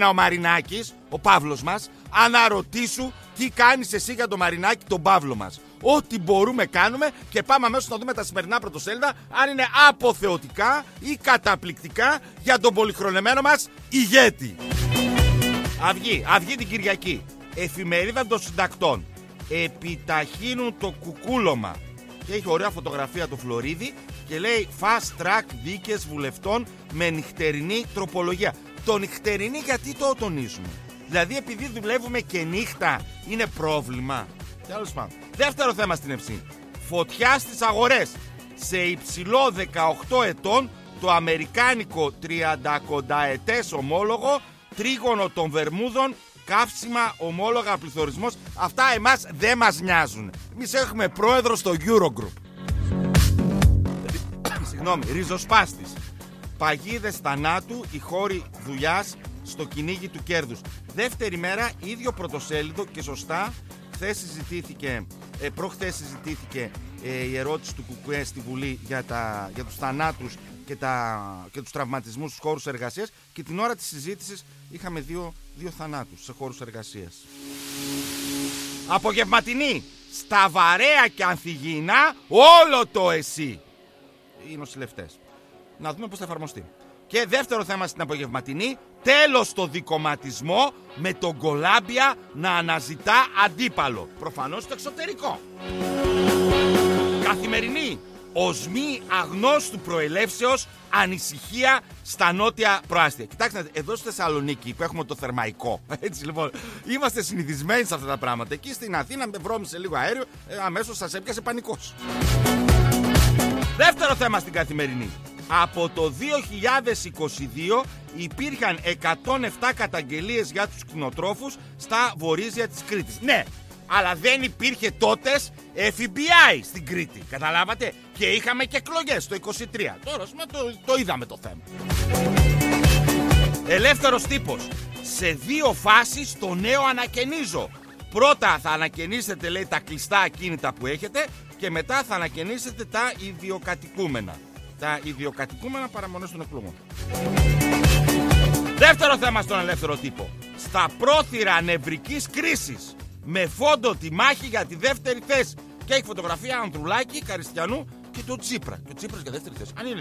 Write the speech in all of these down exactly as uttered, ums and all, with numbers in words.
μένα ο Μαρινάκης, ο Παύλος μας, αναρωτήσου τι κάνεις εσύ για το Μαρινάκη, τον Παύλο μας. Ό,τι μπορούμε κάνουμε και πάμε αμέσως να δούμε τα σημερινά πρωτοσέλιδα αν είναι αποθεωτικά ή καταπληκτικά για τον πολυχρονεμένο μας ηγέτη. Αυγή, Αυγή την Κυριακή. Εφημερίδα των συντακτών. Επιταχύνουν το κουκούλωμα. Και έχει ωραία φωτογραφία του Φλωρίδη και λέει fast track δίκες βουλευτών με νυχτερινή τροπολογία. Το νυχτερινή γιατί το τονίζουμε? Δηλαδή επειδή δουλεύουμε και νύχτα είναι πρόβλημα? Τέλος πάντων. Δεύτερο θέμα στην Ευσύνη. Φωτιά στις αγορές. Σε υψηλό δεκαοκτώ ετών το αμερικάνικο τριαντακονταετές ομόλογο, τρίγωνο των Βερμούδων, καύσιμα, ομόλογα, πληθωρισμός. Αυτά εμάς δεν μας νοιάζουν. Εμείς έχουμε πρόεδρο στο Eurogroup. Συγγνώμη, ριζοσπάστης. Παγίδες θανάτου, οι χώροι δουλειάς στο κυνήγι του κέρδους. Δεύτερη μέρα, ίδιο πρωτοσέλιδο και σωστά. Χθες συζητήθηκε, ε, προχθές συζητήθηκε ε, η ερώτηση του Κουκουέ στη Βουλή για, τα, για τους θανάτους και, τα, και τους τραυματισμούς στους χώρους εργασίας και την ώρα της συζήτησης είχαμε δύο, δύο θανάτους σε χώρους εργασίας. Απογευματινή. Στα βαρέα και ανθυγιεινά όλο το εσύ. Οι νοσηλευτές. Να δούμε πώς θα εφαρμοστεί. Και δεύτερο θέμα στην απογευματινή. Τέλος στο δικομματισμό με τον Κολάμπια να αναζητά αντίπαλο. Προφανώς στο εξωτερικό. Καθημερινή. Οσμή αγνώστου προελεύσεως, ανησυχία στα νότια προάστια. Κοιτάξτε, εδώ στη Θεσσαλονίκη που έχουμε το θερμαϊκό, έτσι λοιπόν, είμαστε συνηθισμένοι σε αυτά τα πράγματα. Εκεί στην Αθήνα με βρώμησε λίγο αέριο, ε, αμέσως σας έπιασε πανικός. Δεύτερο θέμα στην καθημερινή. Από το δύο χιλιάδες είκοσι δύο υπήρχαν εκατόν επτά καταγγελίες για τους κτηνοτρόφους στα βορίζια της Κρήτης. Ναι, αλλά δεν υπήρχε τότε εφ μπι άι στην Κρήτη. Καταλάβατε? Και είχαμε και εκλογές το είκοσι τρία. Τώρα το, το είδαμε το θέμα. Ελεύθερος τύπος. Σε δύο φάσεις το νέο ανακαινίζω. Πρώτα θα ανακαινήσετε, λέει, τα κλειστά ακίνητα που έχετε και μετά θα ανακαινήσετε τα ιδιοκατοικούμενα. Τα ιδιοκατοικούμενα παραμονές των εκλογών. Δεύτερο θέμα στον ελεύθερο τύπο. Στα πρόθυρα νευρικής κρίσης. Με φόντο τη μάχη για τη δεύτερη θέση. Και έχει φωτογραφία Ανδρουλάκη, Καριστιανού και του Τσίπρα. Και ο Τσίπρας για δεύτερη θέση. Αν είναι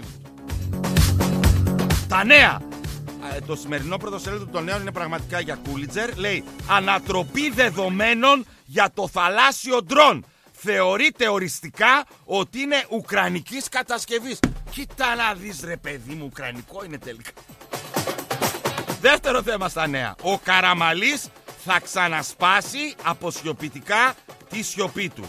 τα νέα. Ε, το σημερινό πρωτοσέλιδο των νέων είναι πραγματικά για Κούλιτζερ. Λέει ανατροπή δεδομένων για το θαλάσσιο ντρόν. Θεωρείται οριστικά ότι είναι ουκρανικής κατασκευής. Κοίτα να δεις ρε παιδί μου, ουκρανικό είναι τελικά. Δεύτερο θέμα στα νέα. Ο Καραμαλής θα ξανασπάσει αποσιωπητικά τη σιωπή του.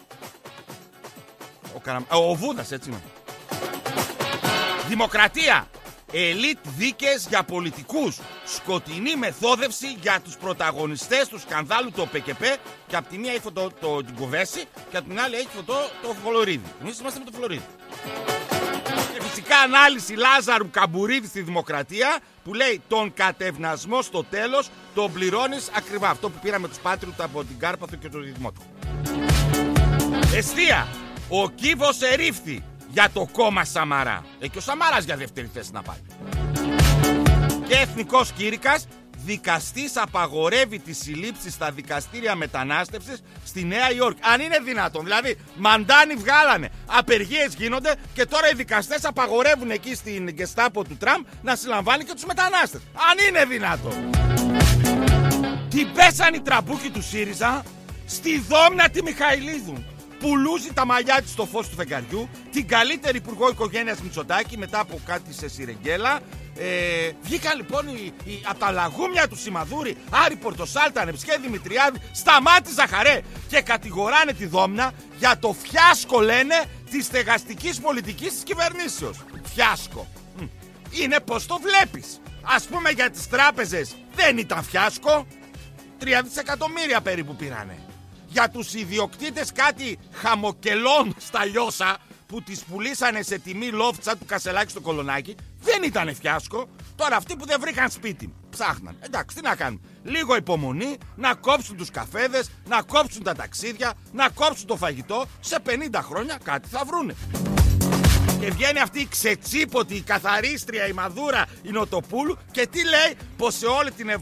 Ο, Καρα... ο Βούδας, έτσι είναι. Δημοκρατία. Ελίτ δίκες για πολιτικούς. Σκοτεινή μεθόδευση για τους πρωταγωνιστές του σκανδάλου το ΠΚΠ. Και από τη μία έχει φωτό το Κοβέση και από την άλλη έχει φωτό το Φλωρίδη. Εμείς είμαστε με το Φλωρίδη. Και φυσικά ανάλυση Λάζαρου Καμπουρίδη στη Δημοκρατία που λέει τον κατευνασμό στο τέλος τον πληρώνεις ακριβά. Αυτό που πήραμε τους Πάτριουτ από την Κάρπαθο και το Δημότικο. Εστία. Ο κύβος ερήφθη για το κόμμα Σαμαρά. Ε, και ο Σαμαράς για δεύτερη θέση να πάει. Και εθνικός κήρυκας. Δικαστής απαγορεύει τις συλλήψεις στα δικαστήρια μετανάστευσης στη Νέα Υόρκη. Αν είναι δυνατόν, δηλαδή μαντάνι βγάλανε, απεργίες γίνονται και τώρα οι δικαστές απαγορεύουν εκεί στην Γκεστάπο του Τραμπ να συλλαμβάνει και τους μετανάστες. Αν είναι δυνατόν. Την πέσαν οι τραμπούκοι του ΣΥΡΙΖΑ στη Δόμνα τη Μιχαηλίδου. Πουλούζει τα μαλλιά της στο φως του φεγγαριού. Την καλύτερη υπουργό οικογένειας Μητσοτάκη μετά από κάτι σε σιρεγγέλα. Ε, βγήκα λοιπόν η, η, από τα λαγούμια του Σιμαδούρη, Άρη Πορτοσάλτα, Νεψκέ Δημητριάδη, Σταμάτη Ζαχαρέ και κατηγοράνε τη Δόμνα για το φιάσκο, λένε, της στεγαστικής πολιτικής της κυβερνήσεως. Φιάσκο. Είναι πως το βλέπεις. Ας πούμε για τις τράπεζες δεν ήταν φιάσκο. Τρία δισεκατομμύρια περίπου πήρανε. Για τους ιδιοκτήτες κάτι χαμοκελών στα Λιώσα που τις πουλήσανε σε τιμή λόφτσα του Κασελάκη στο Κολονάκι, δεν ήτανε φιάσκο. Τώρα αυτοί που δεν βρήκαν σπίτι ψάχναν. Εντάξει, τι να κάνουν. Λίγο υπομονή, να κόψουν τους καφέδες, να κόψουν τα ταξίδια, να κόψουν το φαγητό. Σε πενήντα χρόνια κάτι θα βρούνε. Και βγαίνει αυτή η ξετσίποτη, η καθαρίστρια, η Μαδούρα, η Νοτοπούλου και τι λέει? Πως σε όλη την